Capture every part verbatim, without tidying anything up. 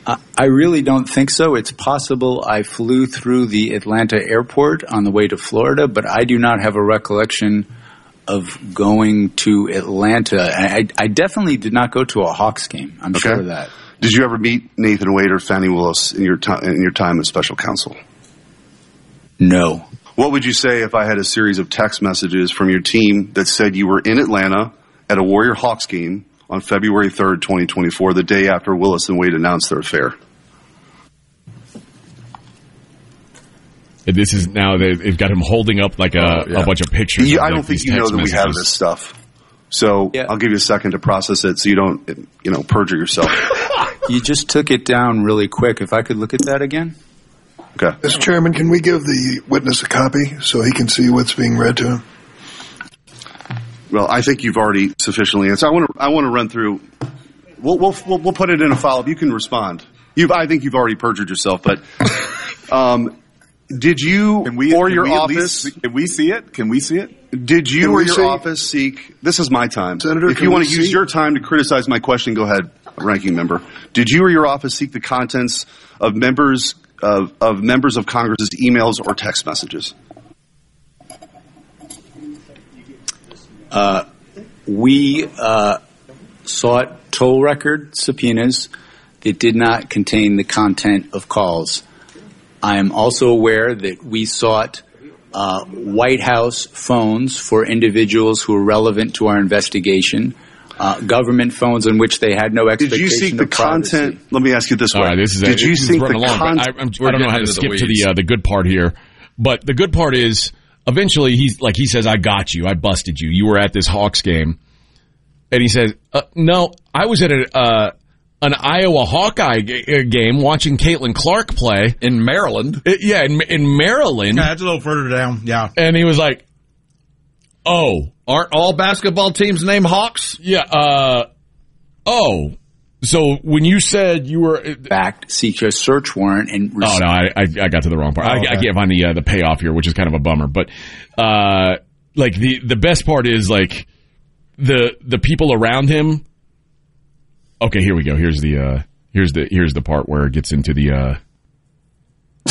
Uh, I really don't think so. It's possible I flew through the Atlanta airport on the way to Florida, but I do not have a recollection of going to Atlanta. I, I definitely did not go to a Hawks game. I'm okay. sure of that. Did you ever meet Nathan Wade or Fannie Willis in your, to- in your time as special counsel? No. What would you say if I had a series of text messages from your team that said you were in Atlanta at a Warrior Hawks game on February third, twenty twenty-four, the day after Willis and Wade announced their affair? And this is now, they've got him holding up like a, oh, yeah. a bunch of pictures. You, of I don't like think you know that messages. We have this stuff. So yeah. I'll give you a second to process it so you don't, you know, perjure yourself. You just took it down really quick. If I could look at that again. Okay. Mister Chairman, can we give the witness a copy so he can see what's being read to him? Well, I think you've already sufficiently answered. I want to. I want to run through. We'll we'll we'll, we'll put it in a follow-up. You can respond. You've. I think you've already perjured yourself. But um, did you can we, or can your we office? Least, can we see it? Can we see it? Did you can or your see? office seek? This is my time, Senator. If you want to see? use your time to criticize my question, go ahead, ranking member. Did you or your office seek the contents of members of, of members of Congress's emails or text messages? Uh. We uh, sought toll record subpoenas that did not contain the content of calls. I am also aware that we sought uh, White House phones for individuals who are relevant to our investigation, uh, government phones in which they had no expectation of privacy. Did you seek the content? Let me ask you this way. All right, this is Did a, you this seek the content? I, I'm, I don't know how to skip to the uh, the good part here, but the good part is eventually he's like he says, "I got you. I busted you. You were at this Hawks game." And he says, uh, no, I was at a, uh, an Iowa Hawkeye g- game watching Caitlin Clark play. In Maryland. Uh, yeah, in, in Maryland. Yeah, that's a little further down, yeah. And he was like, oh. Aren't all basketball teams named Hawks? Yeah, uh, oh. So when you said you were... Back, seek a search warrant and... Rec- oh, no, I, I I got to the wrong part. Oh, I, okay. I can't find the, uh, the payoff here, which is kind of a bummer. But, uh, like, the, the best part is, like... The the people around him. Okay, here we go. Here's the uh, here's the here's the part where it gets into the. Uh...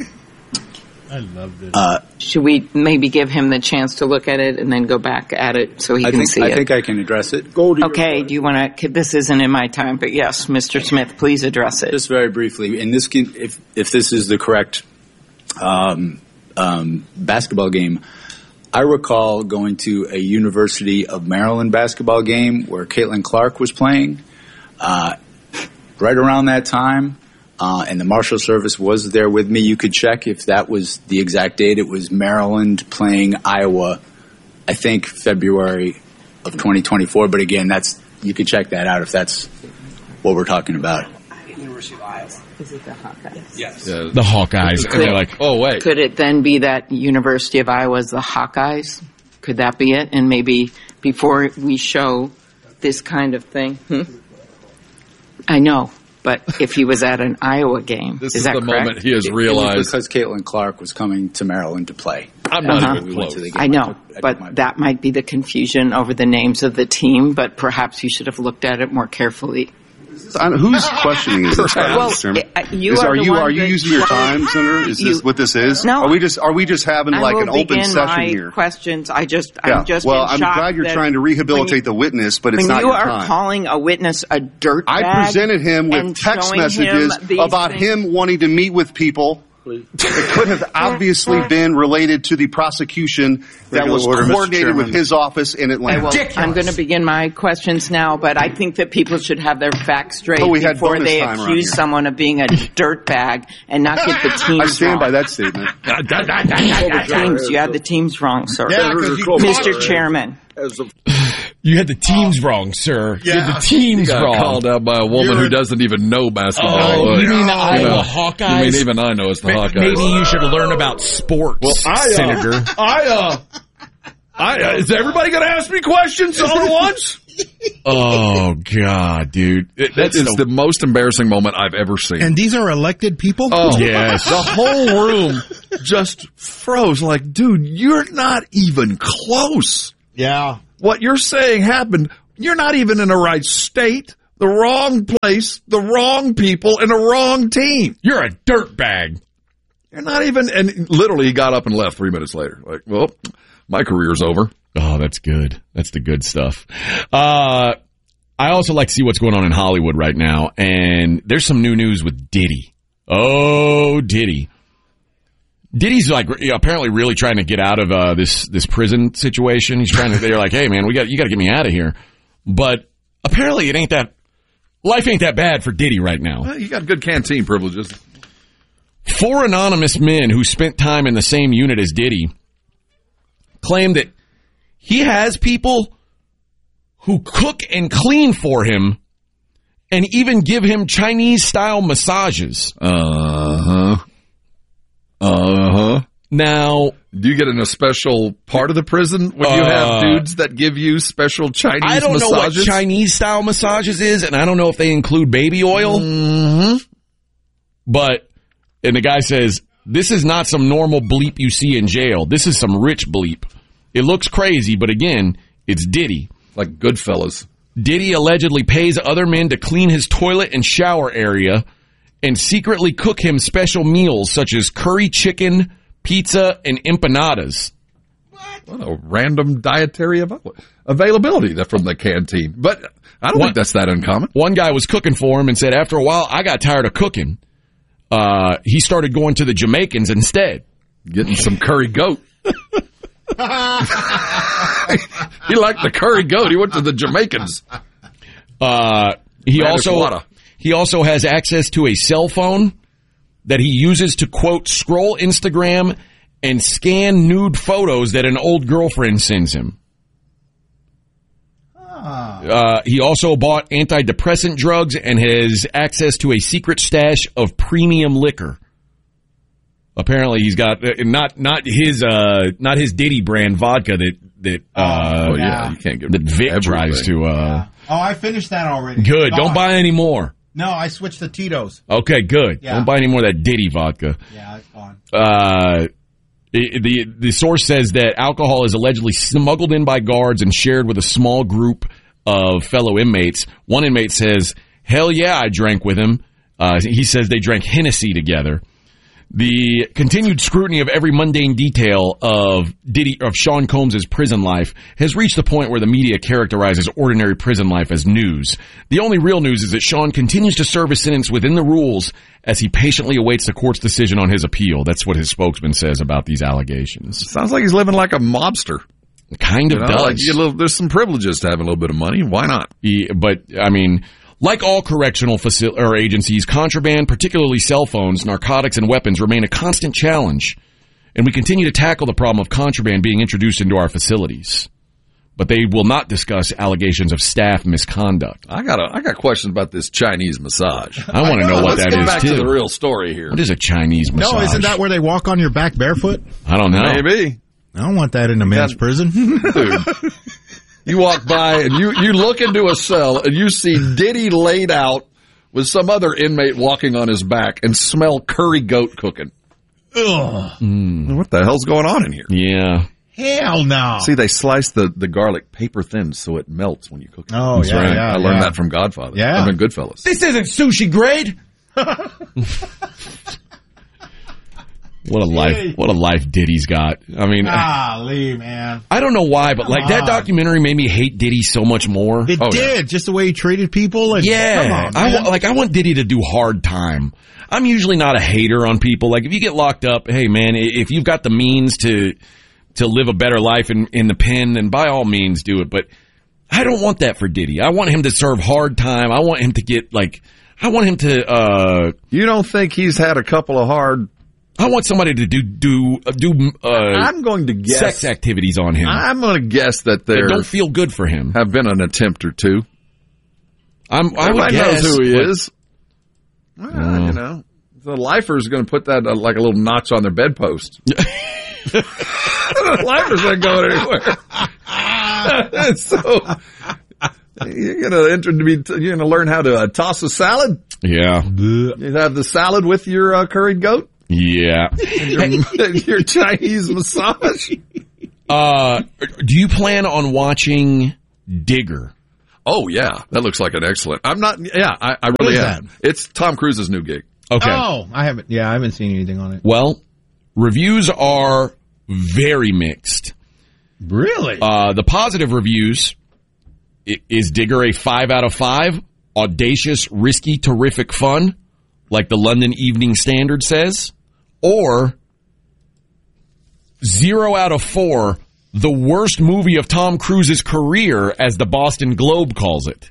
I love this. Uh, Should we maybe give him the chance to look at it and then go back at it so he I can think, see I it? I think I can address it. Go to okay. Do you want to? This isn't in my time, but yes, Mister Smith, please address it. Just very briefly. In this, if if this is the correct um, um, basketball game. I recall going to a University of Maryland basketball game where Caitlin Clark was playing uh, right around that time, uh, and the Marshal Service was there with me. You could check if that was the exact date. It was Maryland playing Iowa, I think February of twenty twenty-four. But again, that's you could check that out if that's what we're talking about. University of Iowa. Is it the Hawkeyes? Yes. Yeah. The Hawkeyes. Could, and they're like, oh, wait. Could it then be that University of Iowa is the Hawkeyes? Could that be it? And maybe before we show this kind of thing. Hmm? I know, but if he was at an Iowa game, this is, is that the correct? moment he has It, realized. it was because Caitlin Clark was coming to Maryland to play. I'm not uh-huh. even we close. to the game. I know, I took, I but my- that might be the confusion over the names of the team, but perhaps you should have looked at it more carefully. I don't, who's questioning is this? Well, Mister Chairman? uh, you is, are are the you one are you that- using your time, Senator? Is You- this what this is? No. Are we just are we just having I like will an open begin session my here? Questions. I just, Yeah. I'm just. well, in I'm shock glad you're that trying to rehabilitate when you, the witness, but it's when not you your are time. calling a witness a dirtbag. I presented him with and text showing messages him these about things. him wanting to meet with people. It could have obviously been related to the prosecution that was Order, coordinated with his office in I Atlanta. will, I'm going to begin my questions now, but I think that people should have their facts straight Oh, we had before bonus they time around accuse here. someone of being a dirtbag and not get the teams I stand wrong. by that statement. Teams, you had the teams wrong, sir. Yeah, 'cause you- Mister Chairman. you had the teams wrong, sir. You had Yeah. the teams Got wrong. called out by a woman You're- who doesn't even know basketball. Oh, Like, you mean the you Iowa know, Hawkeyes? I mean, even I know it's the Ma- Hawkeyes. Maybe you should learn about sports, Well, I, uh, Senator. I, uh, I, uh, is everybody going to ask me questions all at once? Oh, God, dude. It- That That's is the, the most embarrassing moment I've ever seen. And these are elected people? Oh, Yes. the whole room just froze. Like, dude, you're not even close. Yeah. What you're saying happened. You're not even in the right state. The wrong place, the wrong people, and the wrong team. You're a dirtbag. You're not even, and literally he got up and left three minutes later. Like, well, my career's over. Oh, that's good. That's the good stuff. Uh, I also like to see what's going on in Hollywood right now, and there's some new news with Diddy. Oh, Diddy. Diddy's like apparently really trying to get out of uh, this this prison situation. He's trying to. They're like, hey man, we got you got to get me out of here. But apparently, it ain't that. Life ain't that bad for Diddy right now. Well, you got good canteen privileges. Four anonymous men who spent time in the same unit as Diddy claim that he has people who cook and clean for him and even give him Chinese-style massages. Uh-huh. Uh-huh. Now, do you get in a special part of the prison when you uh, have dudes that give you special Chinese massages? I don't massages? know what Chinese-style massages is, and I don't know if they include baby oil. Mm-hmm. But, and the guy says, this is not some normal bleep you see in jail. This is some rich bleep. It looks crazy, but again, it's Diddy. Like Goodfellas. Diddy allegedly pays other men to clean his toilet and shower area and secretly cook him special meals such as curry chicken, pizza, and empanadas. What a random dietary avail- availability from the canteen. But I don't one, think that's that uncommon. One guy was cooking for him and said, after a while, I got tired of cooking. Uh, he started going to the Jamaicans instead. Getting some curry goat. He liked the curry goat. He went to the Jamaicans. Uh, he Radish also water. he also has access to a cell phone that he uses to, quote, scroll Instagram and scan nude photos that an old girlfriend sends him. Uh, he also bought antidepressant drugs and has access to a secret stash of premium liquor. Apparently, he's got uh, not not his uh, not his Diddy brand vodka that that uh, oh yeah, you can't get that Vic everything. tries to. Uh, Yeah. Oh, I finished that already. Good. Gone. Don't buy any more. No, I switched to Tito's. Okay, good. Yeah. Don't buy any more of that Diddy vodka. Yeah, it's gone. Uh, the, the the source says that alcohol is allegedly smuggled in by guards and shared with a small group of fellow inmates. One inmate says, "Hell yeah, I drank with him." Uh, he says they drank Hennessy together. The continued scrutiny of every mundane detail of Diddy of Sean Combs' prison life has reached the point where the media characterizes ordinary prison life as news. The only real news is that Sean continues to serve his sentence within the rules as he patiently awaits the court's decision on his appeal. That's what his spokesman says about these allegations. Sounds like he's living like a mobster. Kind of You know, does. like you get a little, there's some privileges to having a little bit of money. Why not? He, but, I mean, like all correctional facil- or agencies, contraband, particularly cell phones, narcotics, and weapons remain a constant challenge, and we continue to tackle the problem of contraband being introduced into our facilities. But they will not discuss allegations of staff misconduct. I got a, I got questions about this Chinese massage. I want to know what Let's that get is, back too. to the real story here. What is a Chinese massage? No, isn't that where they walk on your back barefoot? I don't know. Maybe. I don't want that in a men's That- prison. Dude, you walk by and you, you look into a cell and you see Diddy laid out with some other inmate walking on his back and smell curry goat cooking. Ugh. Mm. What the hell's going on in here? Yeah. Hell no. See, they slice the, the garlic paper thin so it melts when you cook it. Oh, That's yeah, right. yeah, I learned yeah. that from Godfather. Yeah. I mean, Goodfellas. This isn't sushi grade. What a life! What a life Diddy's got. I mean, Golly, man. I don't know why, but like that on. documentary made me hate Diddy so much more. It Oh, did. yeah. Just the way he treated people. And, Yeah, Come on, I man. wa- like I want Diddy to do hard time. I'm usually not a hater on people. Like if you get locked up, hey man, i- if you've got the means to to live a better life in in the pen, then by all means do it. But I don't want that for Diddy. I want him to serve hard time. I want him to get like I want him to. uh You don't think he's had a couple of hard... I want somebody to do do uh, do uh, I'm going to guess... sex activities on him I'm going to guess that that there don't feel good for him. have been an attempt or two. I'm, I would Everybody guess knows who he but- is. Well, you know, the lifer's going to put that uh, like a little notch on their bedpost. The lifer's not going anywhere. So you're going to enter to be. You're going to learn how to uh, toss a salad. Yeah, You have the salad with your uh, curried goat. yeah. Your, your Chinese massage. Uh, do you plan on watching Digger? Oh, yeah. That looks like an excellent. I'm not, yeah, I, I really is am. that? It's Tom Cruise's new gig. Okay. Oh, I haven't. Yeah, I haven't seen anything on it. Well, reviews are very mixed. Really? Uh, the positive reviews, i- is Digger a five out of five? Audacious, risky, terrific fun, like the London Evening Standard says? Or zero out of four, the worst movie of Tom Cruise's career, as the Boston Globe calls it?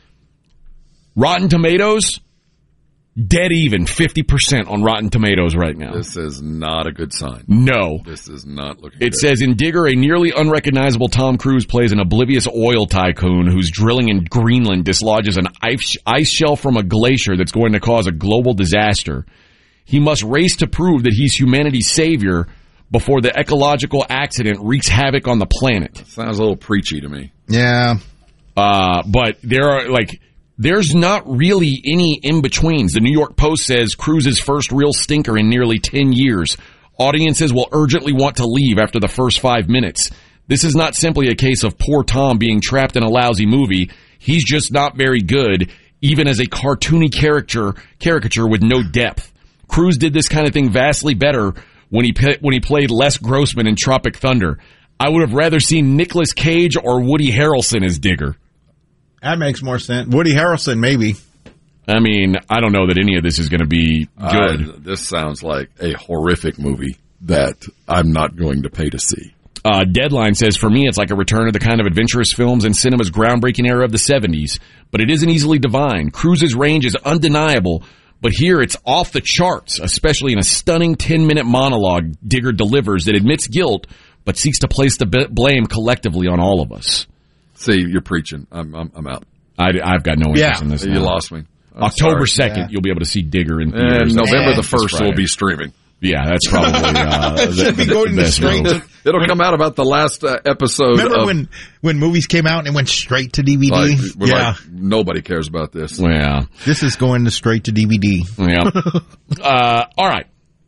Rotten Tomatoes, dead even, fifty percent on Rotten Tomatoes right now. This is not a good sign. No. This is not looking It good. says, in Digger, a nearly unrecognizable Tom Cruise plays an oblivious oil tycoon whose drilling in Greenland dislodges an ice, ice shelf from a glacier that's going to cause a global disaster. He must race to prove that he's humanity's savior before the ecological accident wreaks havoc on the planet. Sounds a little preachy to me. Yeah. Uh, but there are, like, there's not really any in-betweens. The New York Post says Cruise's first real stinker in nearly ten years. Audiences will urgently want to leave after the first five minutes. This is not simply a case of poor Tom being trapped in a lousy movie. He's just not very good, even as a cartoony caricature, caricature with no depth. Cruise did this kind of thing vastly better when he when he played Les Grossman in Tropic Thunder. I would have rather seen Nicolas Cage or Woody Harrelson as Digger. That makes more sense. Woody Harrelson, maybe. I mean, I don't know that any of this is going to be good. Uh, this sounds like a horrific movie that I'm not going to pay to see. Uh, Deadline says, for me, it's like a return to the kind of adventurous films in cinema's groundbreaking era of the seventies, but it isn't easily divined. Cruise's range is undeniable, but here it's off the charts, especially in a stunning ten-minute monologue Digger delivers that admits guilt, but seeks to place the b- blame collectively on all of us. See, you're preaching. I'm I'm, I'm out. I, I've got no interest Yeah. in this. You now. lost me. I'm October sorry. second, Yeah. you'll be able to see Digger in And theaters. November the This first will Friday. be streaming. Yeah, that's probably uh, the, Should be the, going the to best straight move. to- It'll come out about the last uh, episode. Remember of, when, when movies came out and it went straight to D V D? like, we're yeah. like, nobody cares about this. Yeah. This is going to straight to D V D. Yeah. uh, all right.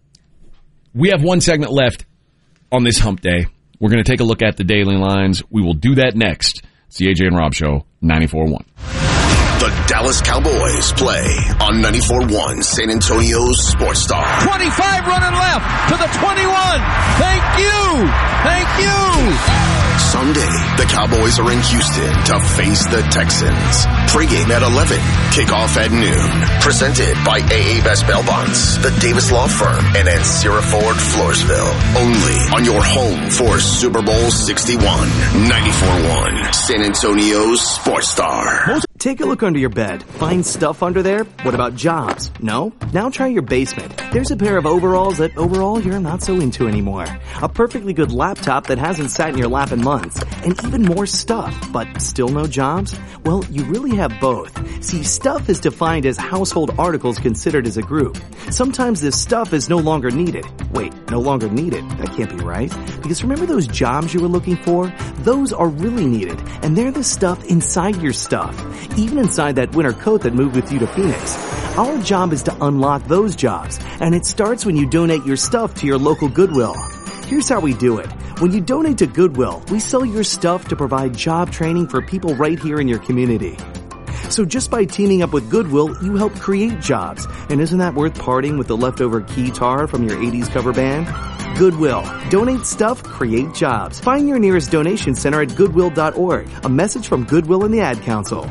We have one segment left on this hump day. We're going to take a look at the daily lines. We will do that next. It's the A J and Rob Show, ninety-four point one. The Dallas Cowboys play on ninety-four point one San Antonio's Sports Star. twenty-five running left to the twenty-one. Thank you. Thank you. Sunday, the Cowboys are in Houston to face the Texans. Pre-game at eleven, kickoff at noon. Presented by A A Best Bail Bonds, the Davis Law Firm, and Ancira Ford, Floresville. Only on your home for Super Bowl sixty-one. ninety-four point one San Antonio's Sports Star. Take a look under your bed. Find stuff under there? What about jobs? No? Now try your basement. There's a pair of overalls that overall you're not so into anymore. A perfectly good laptop that hasn't sat in your lap in months. And even more stuff, but still no jobs? Well, you really have both. See, stuff is defined as household articles considered as a group. Sometimes this stuff is no longer needed. Wait, no longer needed? That can't be right. Because remember those jobs you were looking for? Those are really needed. And they're the stuff inside your stuff. Even inside that winter coat that moved with you to Phoenix. Our job is to unlock those jobs, and it starts when you donate your stuff to your local Goodwill. Here's how we do it. When you donate to Goodwill, we sell your stuff to provide job training for people right here in your community. So just by teaming up with Goodwill, you help create jobs. And isn't that worth parting with the leftover guitar from your eighties cover band? Goodwill. Donate stuff, create jobs. Find your nearest donation center at goodwill dot org. A message from Goodwill and the Ad Council.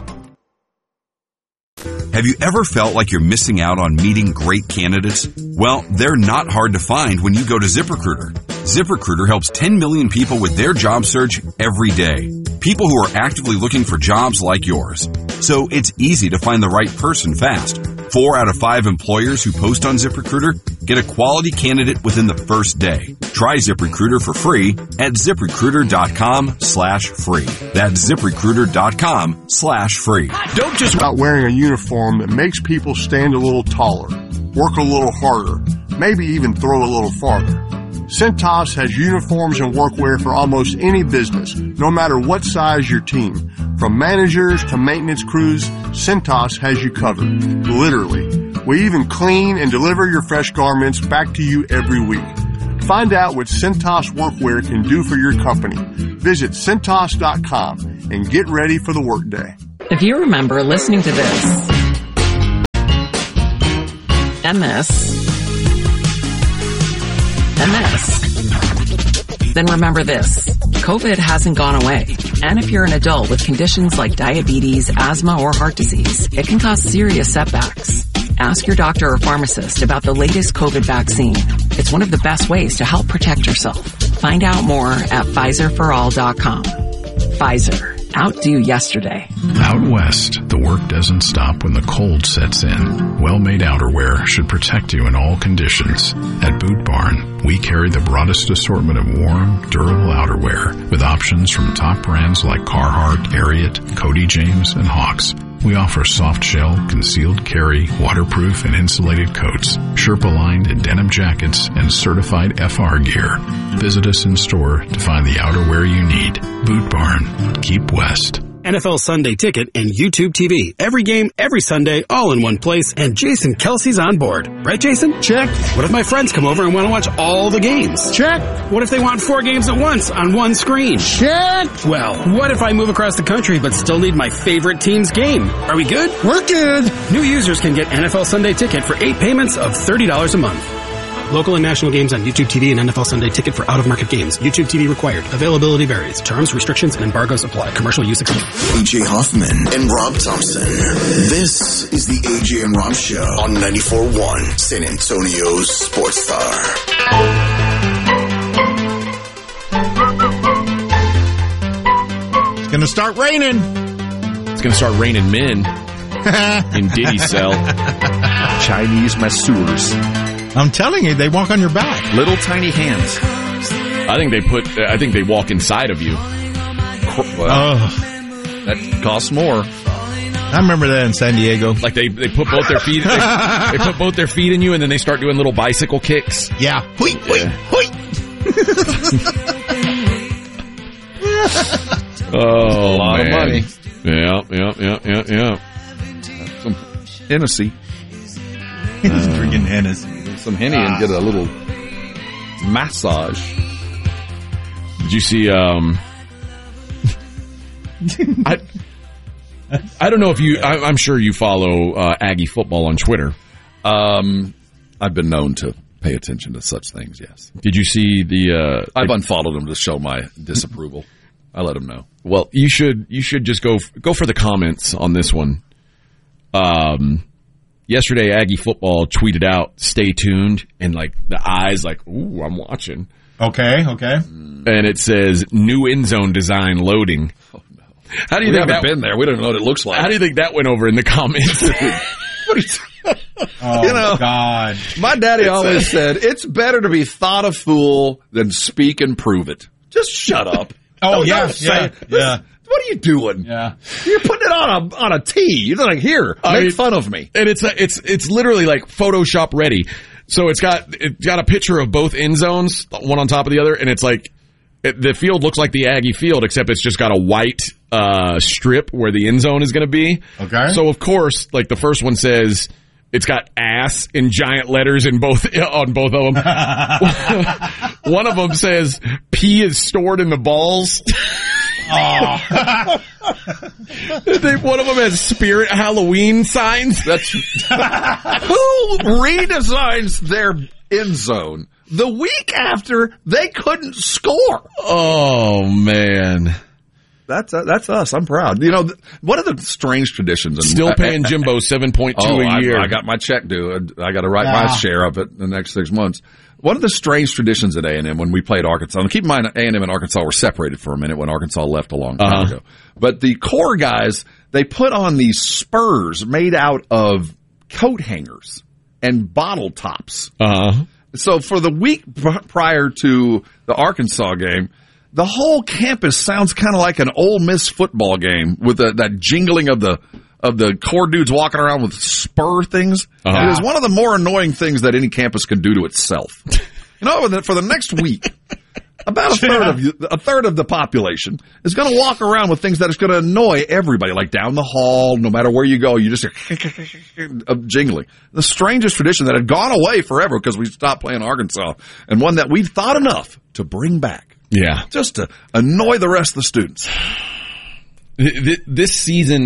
Have you ever felt like you're missing out on meeting great candidates? Well, they're not hard to find when you go to ZipRecruiter. ZipRecruiter helps ten million people with their job search every day. People who are actively looking for jobs like yours. So it's easy to find the right person fast. Four out of five employers who post on ZipRecruiter get a quality candidate within the first day. Try ZipRecruiter for free at ZipRecruiter.com slash free. That's ZipRecruiter.com slash free. Don't just about wearing a uniform that makes people stand a little taller, work a little harder, maybe even throw a little farther. Cintas has uniforms and workwear for almost any business, no matter what size your team. From managers to maintenance crews, Cintas has you covered. Literally. We even clean and deliver your fresh garments back to you every week. Find out what Cintas Workwear can do for your company. Visit Cintas dot com and get ready for the workday. If you remember listening to this and this and this, then remember this. COVID hasn't gone away. And if you're an adult with conditions like diabetes, asthma, or heart disease, it can cause serious setbacks. Ask your doctor or pharmacist about the latest COVID vaccine. It's one of the best ways to help protect yourself. Find out more at Pfizer for all dot com. Pfizer. Outdo yesterday. Out west, the work doesn't stop when the cold sets in. Well-made outerwear should protect you in all conditions. At Boot Barn, we carry the broadest assortment of warm, durable outerwear with options from top brands like Carhartt, Ariat, Cody James, and Hawks. We offer soft shell, concealed carry, waterproof and insulated coats, Sherpa-lined and denim jackets, and certified F R gear. Visit us in store to find the outerwear you need. Boot Barn. Keep west. N F L Sunday Ticket and YouTube T V. Every game, every Sunday, all in one place, and Jason Kelsey's on board. Right, Jason? Check. What if my friends come over and want to watch all the games? Check. What if they want four games at once on one screen? Check. Well, what if I move across the country but still need my favorite team's game? Are we good? We're good. New users can get N F L Sunday Ticket for eight payments of thirty dollars a month. Local and national games on YouTube T V and N F L Sunday Ticket for out-of-market games. YouTube T V required. Availability varies. Terms, restrictions, and embargoes apply. Commercial use excluded. A J Hoffman and Rob Thompson. This is the A J and Rob Show on ninety-four point one San Antonio's Sports Star. It's going to start raining. It's going to start raining men in Diddy cell. Chinese masseurs. I'm telling you, they walk on your back. Little tiny hands. I think they put. I think they walk inside of you. Well, oh. That costs more. I remember that in San Diego. Like they, they put both their feet. They, they put both their feet in you, and then they start doing little bicycle kicks. Yeah. Hoit, hoit, hoit. Oh, a lot man. of money. Yeah, yeah, yeah, yeah, yeah. Some Hennessy. He's drinking Hennessy. Some Henny and get a little massage. Did you see, um, I, I don't know if you, I, I'm sure you follow uh, Aggie football on Twitter. Um, I've been known to pay attention to such things, yes. Did you see the, uh, I've unfollowed him to show my disapproval. I let him know. Well, you should, you should just go, go for the comments on this one. Um, Yesterday, Aggie football tweeted out, "Stay tuned," and like the eyes, like, "Ooh, I'm watching." Okay, okay. And it says, "New end zone design loading." Oh no! How do you we think haven't that been there? We don't know what it looks like. How do you think that went over in the comments? What are you Oh, you know, God. My daddy It's always a- said, it's better to be thought a fool than speak and prove it. Just shut up. Oh, Don't- yeah, don't say yeah, it. yeah. What are you doing? Yeah. You're putting it on a on a tee. You're like, here, I make mean, fun of me. And it's a, it's it's literally like Photoshop ready. So it's got it's got a picture of both end zones, one on top of the other, and it's like it, the field looks like the Aggie field, except it's just got a white uh, strip where the end zone is going to be. Okay. So of course, like the first one says, it's got ass in giant letters in both on both of them. One of them says pee is stored in the balls. Oh. They, one of them has Spirit Halloween signs. That's who redesigns their end zone the week after they couldn't score. Oh man, that's uh, that's us. I'm proud. You know, th- one of the strange traditions. And, Still paying Jimbo seven point two oh, a I, year. I got my check due. I got to write my Ah. share of it the next six months. One of the strange traditions at A and M when we played Arkansas, and keep in mind A and M and Arkansas were separated for a minute when Arkansas left a long time Uh-huh. ago. But the core guys, they put on these spurs made out of coat hangers and bottle tops. Uh-huh. So for the week pr- prior to the Arkansas game, the whole campus sounds kind of like an Ole Miss football game with the, that jingling of the of the core dudes walking around with spur things. Uh-huh. It is one of the more annoying things that any campus can do to itself. You know, for the next week, about a third of you, a third of the population is going to walk around with things that is going to annoy everybody, like down the hall, no matter where you go, you just hear of jingling. The strangest tradition that had gone away forever because we stopped playing Arkansas, and one that we thought enough to bring back. Yeah. Just to annoy the rest of the students. Th- th- This season,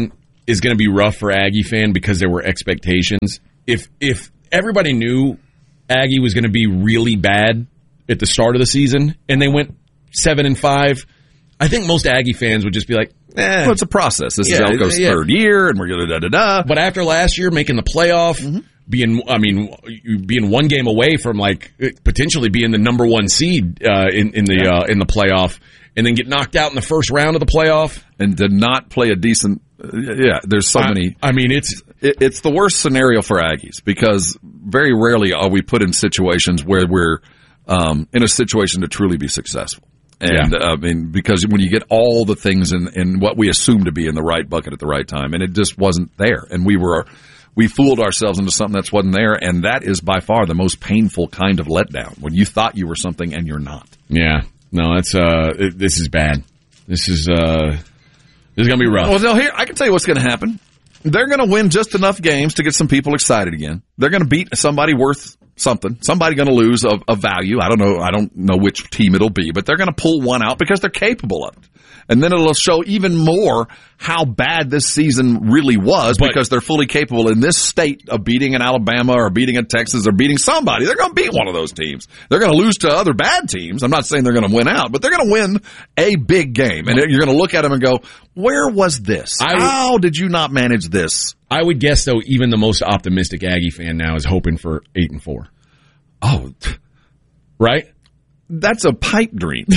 is going to be rough for Aggie fan because there were expectations. If if everybody knew Aggie was going to be really bad at the start of the season and they went seven and five, I think most Aggie fans would just be like, eh. Well, it's a process. This Yeah, is Elko's yeah. third year, and we're going to da-da-da. But after last year, making the playoff, Mm-hmm. being, I mean, you- being one game away from like potentially being the number one seed uh, in, in the uh, in the playoff, and then get knocked out in the first round of the playoff, and did not play a decent. Uh, yeah, there's so I- many. I mean, it's it, it's the worst scenario for Aggies because very rarely are we put in situations where we're um, in a situation to truly be successful. And Yeah. uh, I mean, because when you get all the things in, in what we assume to be in the right bucket at the right time, and it just wasn't there, and we were we fooled ourselves into something that wasn't there, and that is by far the most painful kind of letdown when you thought you were something and you're not. yeah, no, that's uh, it, this is bad. This is uh, this is gonna be rough. Well, now here I can tell you what's going to happen. They're going to win just enough games to get some people excited again. They're going to beat somebody worth something. Somebody going to lose of, of value. I don't know. I don't know which team it'll be, but they're going to pull one out because they're capable of it. And then it'll show even more how bad this season really was because they're fully capable in this state of beating an Alabama or beating a Texas or beating somebody. They're going to beat one of those teams. They're going to lose to other bad teams. I'm not saying they're going to win out, but they're going to win a big game. And you're going to look at them and go, where was this? I- How did you not manage this? I would guess though, even the most optimistic Aggie fan now is hoping for eight and four. Oh, right? That's a pipe dream.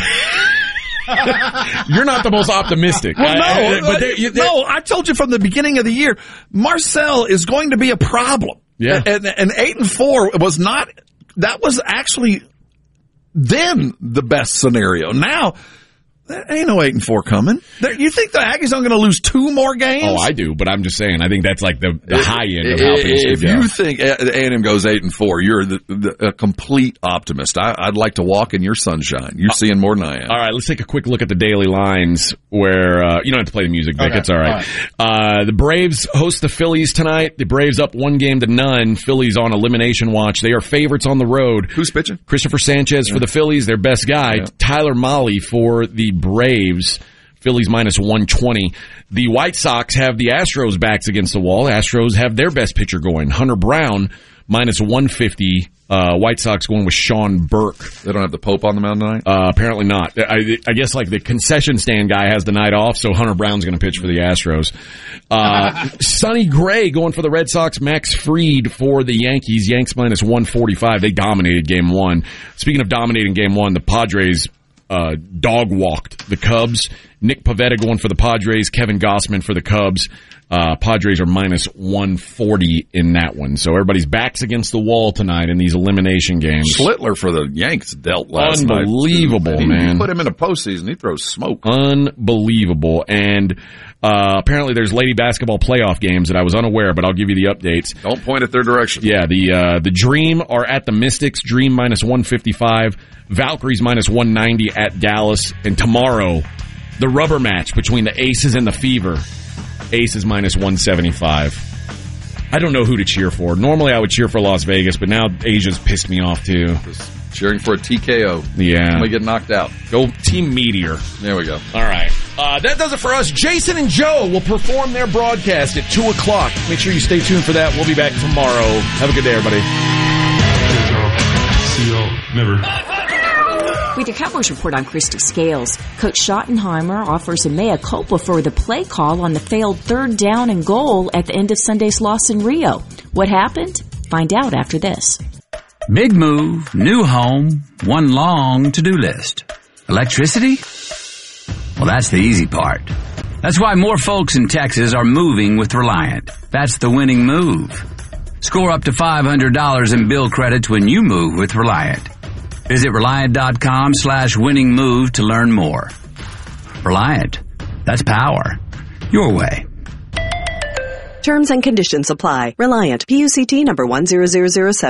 You're not the most optimistic. Well, no, I- I- but they- you- they- no. I told you from the beginning of the year, Marcel is going to be a problem. Yeah. and, and eight and four was not. That was actually then the best scenario. Now there ain't no eight and four coming. There, you think the Aggies aren't going to lose two more games? Oh, I do, but I'm just saying. I think that's like the, the high end of how If- things If could go. you think A and M goes eight and four, you're the, the, a complete optimist. I, I'd like to walk in your sunshine. You're seeing more than I am. All right, let's take a quick look at the daily lines where uh, you don't have to play the music, Vic. Okay, It's all right. Uh, the Braves host the Phillies tonight. The Braves up one game to none. Phillies on elimination watch. They are favorites on the road. Who's pitching? Christopher Sanchez Yeah. for the Phillies, their best guy. Yeah. Tyler Mahle for the Braves. Phillies minus one twenty. The White Sox have the Astros backs against the wall. Astros have their best pitcher going. Hunter Brown minus one fifty. Uh, White Sox going with Sean Burke. They don't have the Pope on the mound tonight? Uh, apparently not. I, I guess like the concession stand guy has the night off, so Hunter Brown's going to pitch for the Astros. Uh, Sonny Gray going for the Red Sox. Max Fried for the Yankees. Yanks minus one forty-five. They dominated game one. Speaking of dominating game one, the Padres uh, dog walked the Cubs. Nick Pivetta going for the Padres. Kevin Gossman for the Cubs. Uh, Padres are minus one forty in that one. So everybody's backs against the wall tonight in these elimination games. Schlittler for the Yanks dealt last night. Unbelievable, He- man. You put him in a postseason, he throws smoke. Unbelievable. And uh, apparently there's lady basketball playoff games that I was unaware, but I'll give you the updates. Don't point at their direction. Yeah, the uh, the Dream are at the Mystics. Dream minus one fifty-five. Valkyries minus one ninety at Dallas. And tomorrow, the rubber match between the Aces and the Fever. Aces minus one seventy-five. I don't know who to cheer for. Normally I would cheer for Las Vegas, but now Asia's pissed me off too. Just cheering for a T K O. Yeah. Somebody get knocked out. Go Team Meteor. There we go. All right. Uh, that does it for us. Jason and Joe will perform their broadcast at two o'clock. Make sure you stay tuned for that. We'll be back tomorrow. Have a good day, everybody. See y'all. Never. With your Cowboys report on Christy Scales, Coach Schottenheimer offers a mea culpa for the play call on the failed third down and goal at the end of Sunday's loss in Rio. What happened? Find out after this. Big move, new home, one long to-do list. Electricity? Well, that's the easy part. That's why more folks in Texas are moving with Reliant. That's the winning move. Score up to five hundred dollars in bill credits when you move with Reliant. Visit Reliant.com slash winning move to learn more. Reliant. That's power. Your way. Terms and conditions apply. Reliant. P U C T number one zero zero zero seven.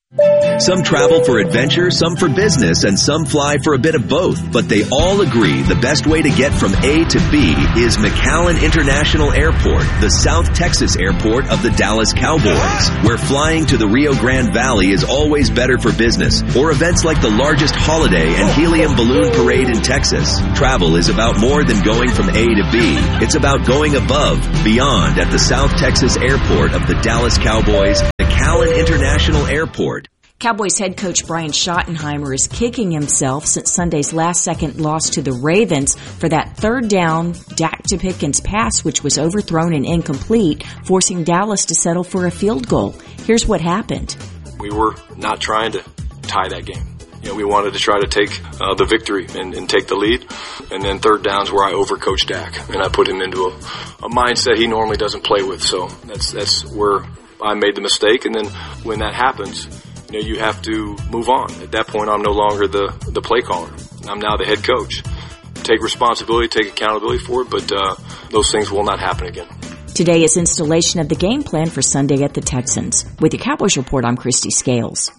Some travel for adventure, some for business, and some fly for a bit of both. But they all agree the best way to get from A to B is McAllen International Airport, the South Texas airport of the Dallas Cowboys, where flying to the Rio Grande Valley is always better for business, or events like the largest holiday and helium balloon parade in Texas. Travel is about more than going from A to B. It's about going above, beyond at the South Texas airport of the Dallas Cowboys, McAllen International Airport. Cowboys head coach Brian Schottenheimer is kicking himself since Sunday's last-second loss to the Ravens for that third down Dak to Pickens pass, which was overthrown and incomplete, forcing Dallas to settle for a field goal. Here's what happened. We were not trying to tie that game. You know, we wanted to try to take uh, the victory and, and take the lead. And then third downs where I overcoached Dak, and I put him into a, a mindset he normally doesn't play with. So that's that's where I made the mistake. And then when that happens, you know, you have to move on. At that point, I'm no longer the, the play caller. I'm now the head coach. Take responsibility, take accountability for it, but uh, those things will not happen again. Today is installation of the game plan for Sunday at the Texans. With your Cowboys Report, I'm Christy Scales.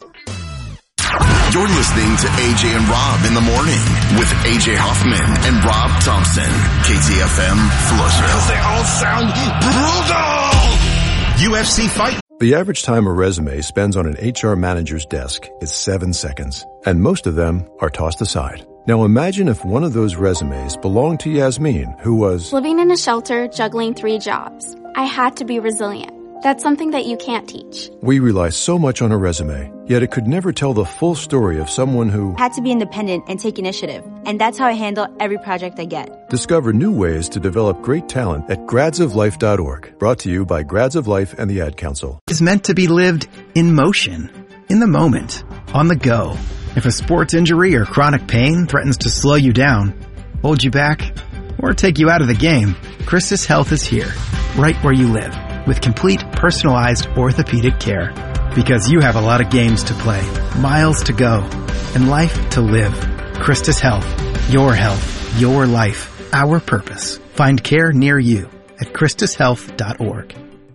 You're listening to A J and Rob in the morning with A J Hoffman and Rob Thompson. K T F M, Floresville. They all sound brutal! U F C fight. The average time a resume spends on an H R manager's desk is seven seconds, and most of them are tossed aside. Now imagine if one of those resumes belonged to Yasmin, who was living in a shelter, juggling three jobs. I had to be resilient. That's something that you can't teach. We rely so much on a resume, yet it could never tell the full story of someone who had to be independent and take initiative. And that's how I handle every project I get. Discover new ways to develop great talent at grads of life dot org. Brought to you by Grads of Life and the Ad Council. Is meant to be lived in motion, in the moment, on the go. If a sports injury or chronic pain threatens to slow you down, hold you back, or take you out of the game, Christus Health is here, right where you live, with complete personalized orthopedic care. Because you have a lot of games to play, miles to go, and life to live. Christus Health. Your health. Your life. Our purpose. Find care near you at Christus Health dot org.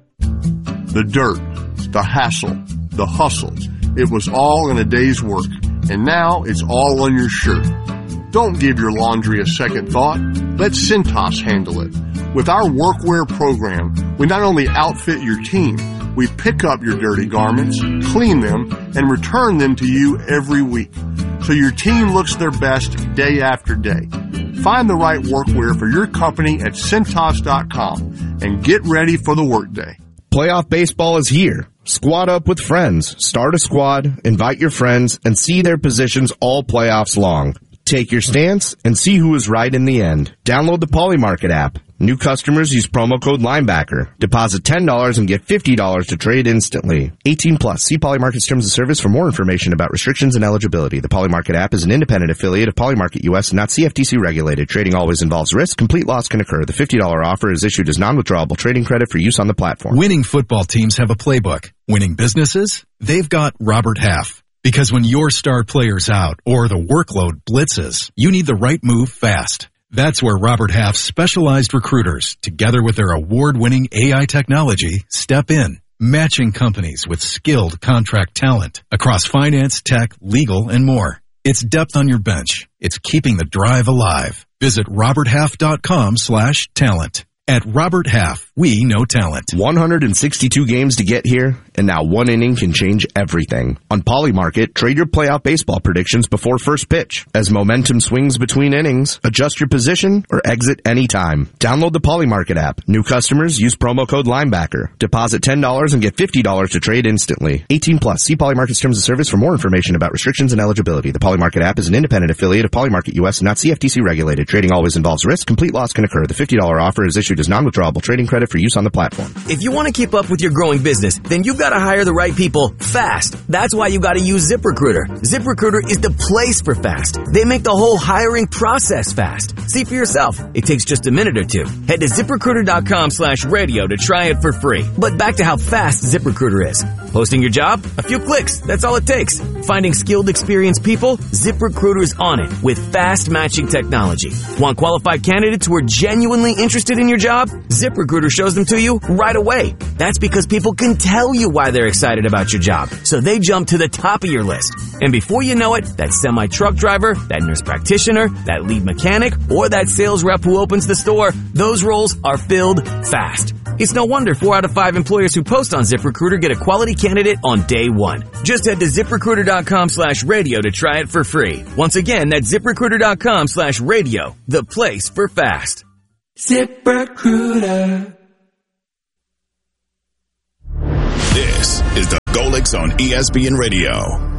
The dirt, the hassle, the hustle. It was all in a day's work, and now it's all on your shirt. Don't give your laundry a second thought. Let Cintas handle it. With our workwear program, we not only outfit your team, we pick up your dirty garments, clean them, and return them to you every week, so your team looks their best day after day. Find the right workwear for your company at Cintas dot com and get ready for the workday. Playoff baseball is here. Squad up with friends. Start a squad, invite your friends, and see their positions all playoffs long. Take your stance and see who is right in the end. Download the Polymarket app. New customers use promo code Linebacker. Deposit ten dollars and get fifty dollars to trade instantly. eighteen plus. See Polymarket's terms of service for more information about restrictions and eligibility. The Polymarket app is an independent affiliate of Polymarket U S and not C F T C regulated. Trading always involves risk. Complete loss can occur. The fifty dollars offer is issued as non-withdrawable trading credit for use on the platform. Winning football teams have a playbook. Winning businesses? They've got Robert Half. Because when your star player's out or the workload blitzes, you need the right move fast. That's where Robert Half's specialized recruiters, together with their award-winning A I technology, step in, matching companies with skilled contract talent across finance, tech, legal, and more. It's depth on your bench. It's keeping the drive alive. Visit robert half dot com slash talent. At Robert Half, we know talent. one hundred sixty-two games to get here, and now one inning can change everything. On Polymarket, trade your playoff baseball predictions before first pitch. As momentum swings between innings, adjust your position or exit anytime. Download the Polymarket app. New customers use promo code Linebacker. Deposit ten dollars and get fifty dollars to trade instantly. eighteen plus. See Polymarket's terms of service for more information about restrictions and eligibility. The Polymarket app is an independent affiliate of Polymarket U S and not C F T C regulated. Trading always involves risk. Complete loss can occur. The fifty dollars offer is issued as non-withdrawable trading credit for use on the platform. If you want to keep up with your growing business, then you've got to hire the right people fast. That's why you got to use ZipRecruiter. ZipRecruiter is the place for fast. They make the whole hiring process fast. See for yourself. It takes just a minute or two. Head to ZipRecruiter.com slash radio to try it for free. But back to how fast ZipRecruiter is. Posting your job? A few clicks. That's all it takes. Finding skilled, experienced people? ZipRecruiter's on it with fast matching technology. Want qualified candidates who are genuinely interested in your job? ZipRecruiter shows them to you right away. That's because people can tell you why they're excited about your job, so they jump to the top of your list. And before you know it, that semi-truck driver, that nurse practitioner, that lead mechanic, or that sales rep who opens the store, those roles are filled fast. It's no wonder four out of five employers who post on ZipRecruiter get a quality candidate on day one. Just head to ZipRecruiter.com slash radio to try it for free. Once again, that's ZipRecruiter.com slash radio, the place for fast. ZipRecruiter. This is the Golics on E S P N Radio.